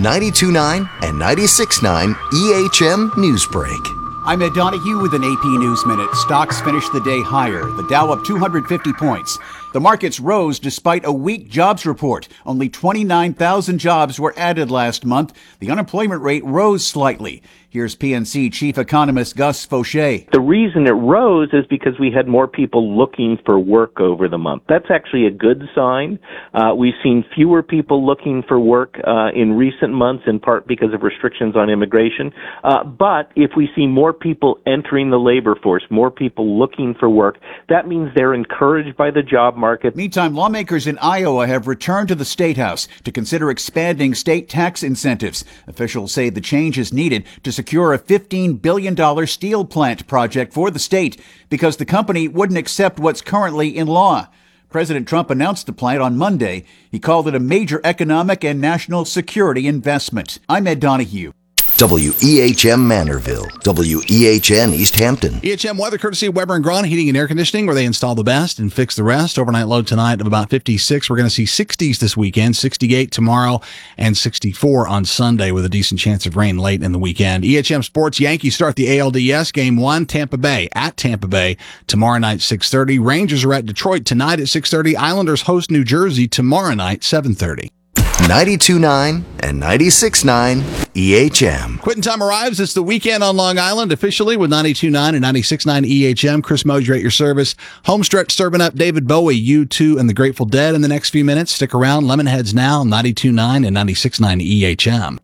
92.9 and 96.9 EHM Newsbreak. I'm Ed Donahue with an AP News Minute. Stocks finished the day higher. The Dow up 250 points. The markets rose despite a weak jobs report. Only 29,000 jobs were added last month. The unemployment rate rose slightly. Here's PNC Chief Economist Gus Fauché. The reason it rose is because we had more people looking for work over the month. That's actually a good sign. We've seen fewer people looking for work in recent months, in part because of restrictions on immigration. But if we see more people entering the labor force, more people looking for work, that means they're encouraged by the job market. Meantime, lawmakers in Iowa have returned to the State House to consider expanding state tax incentives. Officials say the change is needed to secure a $15 billion steel plant project for the state because the company wouldn't accept what's currently in law. President Trump announced the plant on Monday. He called it a major economic and national security investment. I'm Ed Donahue. WEHM Manorville, WEHN East Hampton. EHM weather courtesy of Weber and Braun Heating and Air Conditioning, where they install the best and fix the rest. Overnight low tonight of about 56. We're going to see 60s this weekend, 68 tomorrow, and 64 on Sunday with a decent chance of rain late in the weekend. EHM Sports, Yankees start the ALDS Game 1, Tampa Bay at Tampa Bay tomorrow night, 6:30. Rangers are at Detroit tonight at 6:30. Islanders host New Jersey tomorrow night, 7:30. 92.9 and 96.9 EHM. Quitting time arrives. It's the weekend on Long Island officially with 92.9 and 96.9 EHM. Chris Mosier at your service. Homestretch serving up David Bowie, U2, and the Grateful Dead in the next few minutes. Stick around. Lemonheads now, 92.9 and 96.9 EHM.